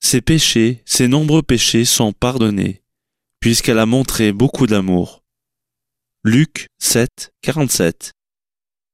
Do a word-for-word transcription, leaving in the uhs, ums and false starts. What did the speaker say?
ses péchés, ses nombreux péchés sont pardonnés, puisqu'elle a montré beaucoup d'amour. Luc sept, quarante-sept.